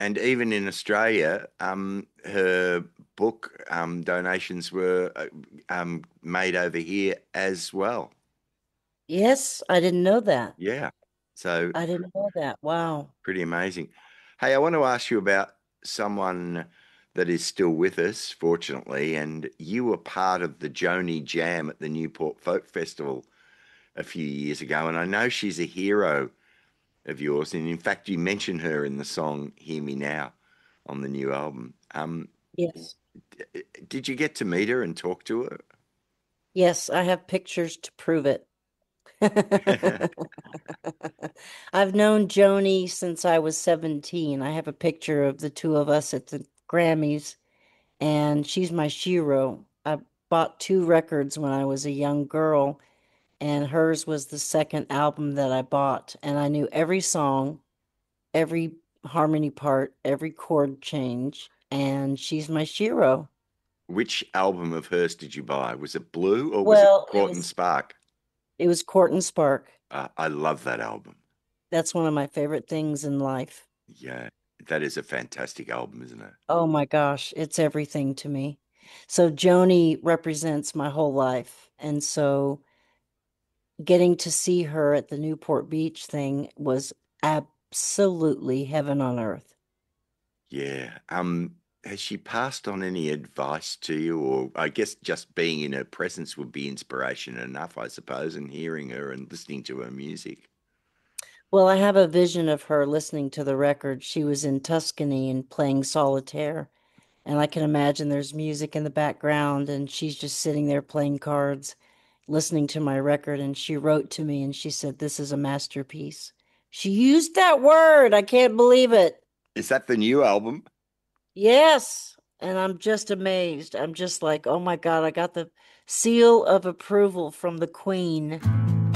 And even in Australia, her book donations were made over here as well. Yes, I didn't know that. Yeah. So I didn't know that. Wow. pretty amazing. Hey, I want to ask you about someone that is still with us, fortunately, and you were part of the Joni Jam at the Newport Folk Festival a few years ago, and I know she's a hero of yours, and in fact, you mention her in the song "Hear Me Now" on the new album. Yes. Did you get to meet her and talk to Yes, I have pictures to prove it. her? I've known Joni since I was 17. I have a picture of the two of us at the Grammys, and she's my shiro. I bought two records when I was a young girl, and hers was the second album that I bought. And I knew every song, every harmony part, every chord change, and she's my shiro. Which album of hers did you buy? Was it Blue or was it Well, Court and Spark? it was Court and Spark. I love that album. That's one of my favorite things in life. Yeah, that is a fantastic album, isn't it? Oh my gosh, it's everything to me. So Joni represents my whole life. And so getting to see her at the Newport Beach thing was absolutely heaven on earth. Yeah. Has she passed on any advice to you, or I guess just being in her presence would be inspiration enough, I suppose, and hearing her and listening to her music. Well, I have a vision of her listening to the record. She was in Tuscany and playing solitaire. And I can imagine there's music in the background, and she's just sitting there playing cards, listening to my record. And she wrote to me and she said, "This is a masterpiece." She used that word. I can't believe it. Is that the new album? Yes. And I'm just amazed. I'm just like, oh my God, I got the seal of approval from the Queen.